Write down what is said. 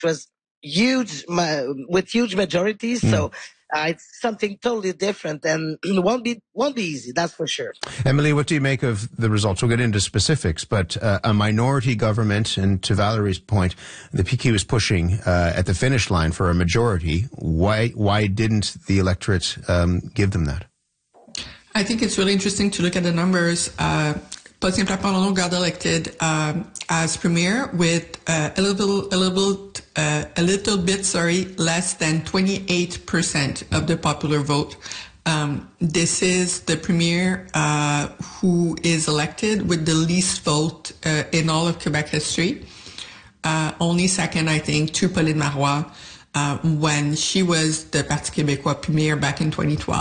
was huge, with huge majorities. So it's something totally different, and won't be easy. That's for sure. Emily, what do you make of the results? We'll get into specifics, but a minority government, and to Valerie's point, the PQ is pushing at the finish line for a majority. Why didn't the electorate give them that? I think it's really interesting to look at the numbers. Paul Saint-Pierre Plamondon got elected as premier with a little bit less than 28% of the popular vote. This is the premier who is elected with the least vote in all of Quebec history. Only second, I think, to Pauline Marois when she was the Parti québécois premier back in 2012.